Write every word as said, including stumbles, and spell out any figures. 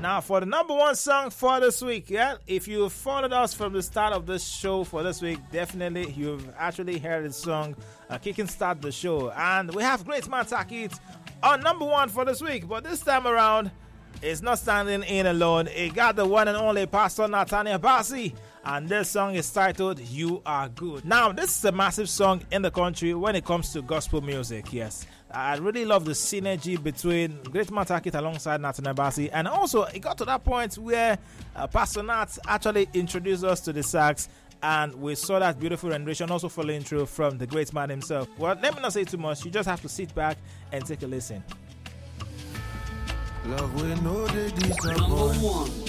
Now, for the number one song for this week, yeah, if you followed us from the start of this show for this week, definitely you've actually heard the song uh, Kicking Start the Show. And we have Great Man Takit on number one for this week. But this time around, it's not standing in alone. It got the one and only Pastor Nathaniel Bassey. And this song is titled You Are Good. Now, this is a massive song in the country when it comes to gospel music, yes. I really love the synergy between Great Man Takit alongside Nathaniel Bassey. And also, it got to that point where uh, Pastor Nat actually introduced us to the sax. And we saw that beautiful rendition also following through from the great man himself. Well, let me not say too much. You just have to sit back and take a listen. Love will know the disappointment.